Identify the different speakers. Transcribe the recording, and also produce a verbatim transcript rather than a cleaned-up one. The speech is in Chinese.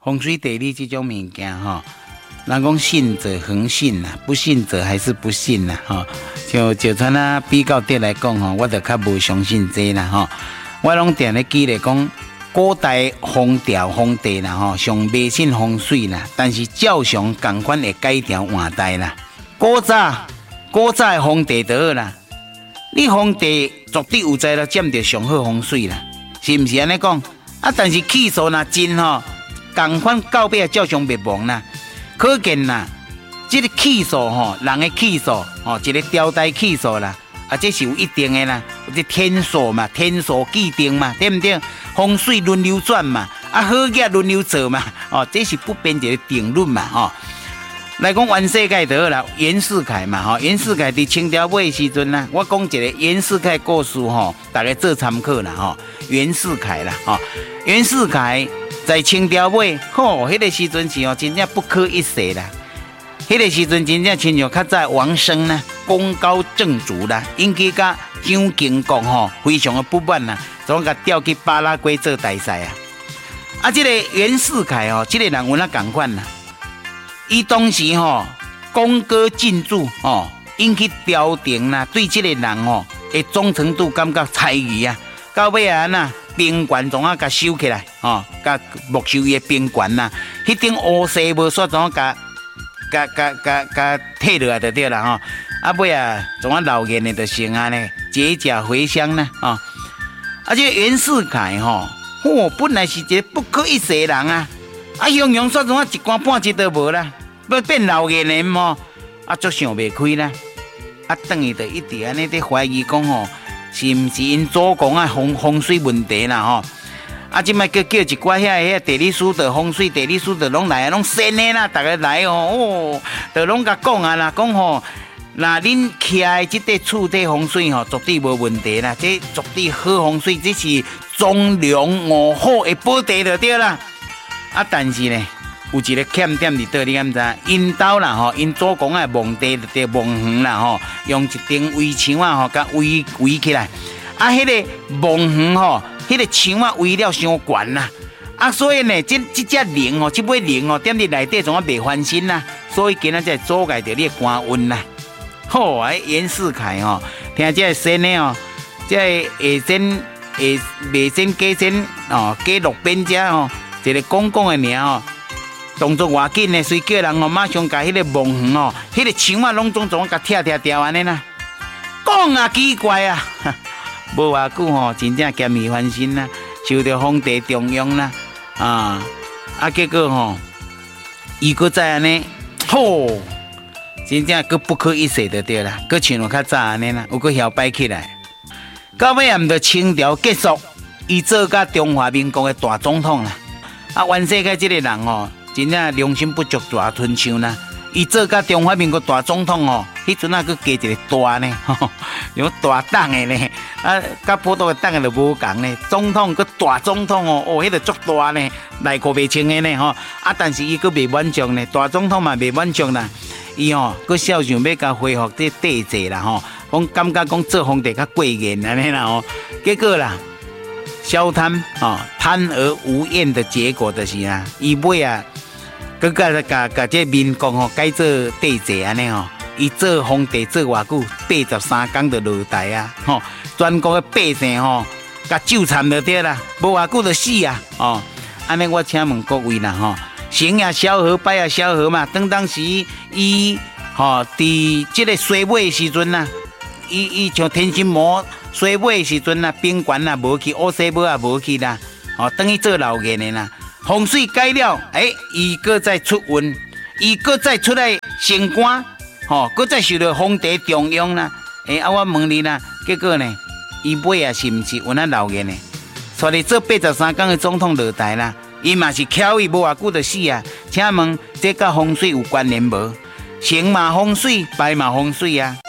Speaker 1: 风水地理这种物件吼，人讲信者恒信呐，不信者还是不信呐吼。就就像啊比较底来讲吼，我就较无相信这啦吼。我拢定咧记咧讲，古代风调风地啦吼，上迷信风水啦，但是照常共款会改调换代啦。古早古早的风地就好啦，你风地绝对有在了占着上好风水啦，是毋是安尼讲？啊，但是气数若真吼，共款到尾照常灭亡啦。可见啦，这个气数吼，人的气数吼，一个朝代气数啦，啊，这是有一定的啦，这天数嘛，天数既定嘛，对不对？风水轮流转嘛，啊，好嘢轮流做嘛，哦，这是不变一个定律嘛，吼、哦。来讲原世界就好啦，袁世凯嘛，吼，袁世凯伫清朝尾时阵啦，我讲一个袁世凯故事吼，大家做参考啦，吼，袁世凯啦，吼，袁世凯在清朝尾，吼，迄个时阵是哦，真正不可一世啦。迄个时阵真正亲像较早王生啦，功高震主啦，引起甲蒋经国吼非常的不满啦，总甲调去巴拉圭做大使啊。啊，这个袁世凯哦，这个人有哪共款啦？伊当时吼功高震主哦，引起朝廷啦对这个人吼的忠诚度感觉猜疑啊。到尾啊呐，兵权总啊甲收起来哦，甲没收伊的兵权啦，迄顶乌西无煞总啊甲。甲甲甲甲退落来就对啦吼，啊尾啊，总啊老眼的就成啊呢，解甲回乡呢啊，而且袁世凯吼，嚯、哦，本来是一个不可一世的人啊，啊，样样煞总啊一官半截都无啦，要变老眼的吼，啊，足想袂开啦，啊，等于就一直安尼在怀疑讲吼，是毋是因祖公啊风风水问题啦吼。啊！即摆叫叫一寡遐遐地理师的风水地理师的拢来啊，拢先的啦，大家来哦，哦，就拢甲讲啊啦，讲吼，那恁徛的即块厝体风水吼，绝对无问题啦，这绝对好风水，这是中良五好的宝地就对啦。啊，但是呢，有一个欠点伫倒，你敢知？因兜啦吼，因祖公啊墓地就伫墓园啦吼，用一顶围墙啊吼，甲围围起来。啊，迄、那个墓园吼。迄个墙啊围了伤悬啦，啊，所以呢，这这只灵哦，这尾灵哦，踮伫内底总啊袂翻身啦，所以今仔才阻碍着你的官运啦。好啊，袁世凯哦，听这个声呢哦，这个下仙下未仙假仙哦，假落边遮哦，一个公公的名哦，动作偌紧呢，随叫人哦，马上甲迄个墓园哦，迄个墙啊，拢总总啊甲拆拆掉安尼啦。讲啊奇怪啊！无偌久吼，真正咸鱼翻身啦，受到皇帝重用啦，啊啊，结果吼，伊搁再安尼，吼，真正搁不可一世就对啦，搁像有较早安尼啦，有搁摇摆起来。到尾也毋着清朝结束，伊做甲中华民国的大总统啦。啊，袁世凯这个人吼，真正良心不足大吞枪啦。伊做甲中华民国大总统吼，迄阵啊，佮加一个大呢，吼，有大党的呢，啊，甲普通的党的就无共呢。总统佮大总统哦，哦，迄个足大呢，内裤袂清的呢，吼，啊，但是伊佮袂满足呢，大总统嘛袂满足啦，伊吼佮想想要甲恢复这帝制啦，吼，讲感觉讲做皇帝较过瘾安尼啦，吼，结果啦，消贪哦，贪而无厌的结果就是啊，伊尾啊。佮甲甲甲这民国吼改做帝制安尼吼，伊做皇帝做偌久，八十三天就落台啊！吼，全国的百姓吼，甲纠缠就对啦，无偌久就死啊！哦，安尼我请问各位啦吼，成也萧何，败也萧何嘛。当当时伊吼伫即个衰尾的时阵呐，伊伊像天心魔衰尾的时阵呐，兵权也无去，乌西堡也无去啦，哦，等于做老眼的啦。风水改了，诶、欸，伊搁再出运，伊搁再出来升官，吼、哦，搁再受到皇帝重用啦。诶、欸，啊，我问你啦，结果呢，伊尾啊是毋是有那老眼呢？所以做八十三天的总统落台啦，伊嘛是巧伊无偌久就死啊。请问这甲风水有关联无？成嘛风水，败嘛风水啊。